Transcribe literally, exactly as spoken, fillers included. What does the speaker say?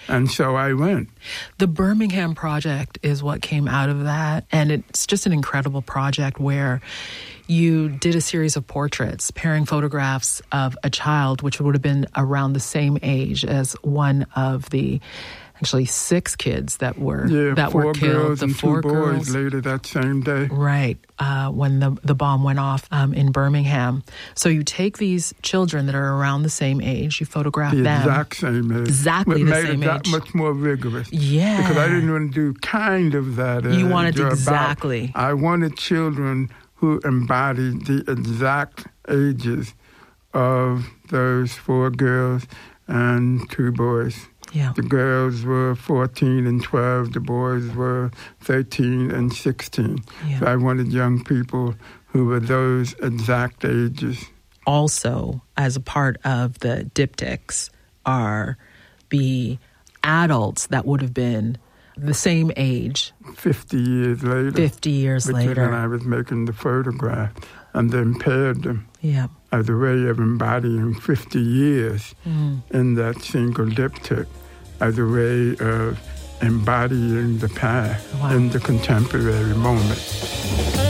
And so I went. The Birmingham Project is what came out of that. And it's just an incredible project where you did a series of portraits, pairing photographs of a child, which would have been around the same age as one of the actually six kids that were yeah, that four were killed. Girls the and four two girls boys later that same day. Right, uh, when the the bomb went off um, in Birmingham. So you take these children that are around the same age, you photograph the them. exact same age. Exactly What the made same it that age. much more rigorous. Yeah. Because I didn't want to do kind of that age. You wanted or about. exactly. I wanted children who embodied the exact ages of those four girls and two boys. Yeah. The girls were fourteen and twelve. The boys were thirteen and sixteen. Yeah. So I wanted young people who were those exact ages. Also, as a part of the diptychs are the adults that would have been the same age. Fifty years later. Fifty years Richard later. and I was making the photograph and then paired them. Yeah. As a way of embodying fifty years Mm. in that single diptych, as a way of embodying the past Wow. in the contemporary moment.